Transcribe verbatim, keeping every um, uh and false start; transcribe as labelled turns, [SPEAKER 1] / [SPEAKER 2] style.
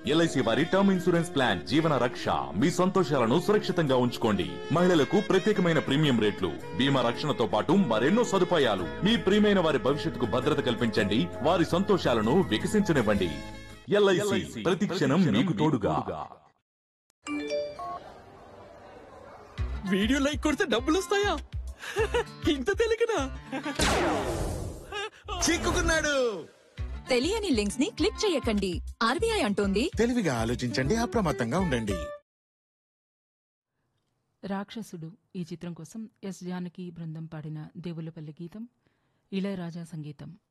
[SPEAKER 1] LIC వారి term insurance plan జీవన రక్ష మీ సంతోషాలను సురక్షితంగా ఉంచుకోండి. మహిళలకు ప్రత్యేకమైన ప్రీమియం రేట్లు, బీమా రక్షణతో పాటు మరెన్నో సదుపాయాలు. మీ ప్రియమైన వారి భవిష్యత్తుకు భద్రత కల్పించండి, వారి సంతోషాలను వికసించనివ్వండి. ఎల్ఐసి ప్రతి క్షణం మీకు తోడుగా.
[SPEAKER 2] వీడియో లైక్ కొడితే డబ్బులు వస్తాయా? ఇంత తెలియకనా? చిక్కుకున్నాడు.
[SPEAKER 3] తెలియని లింక్స్ ని క్లిక్ చేయకండి. ఆర్బీఐ అంటోంది,
[SPEAKER 4] తెలివిగా ఆలోచించండి, అప్రమత్తంగా ఉండండి.
[SPEAKER 5] రాక్షసుడు ఈ చిత్రం కోసం ఎస్ జానకి బృందం పాడిన దేవులపల్లి గీతం, ఇళయరాజా సంగీతం.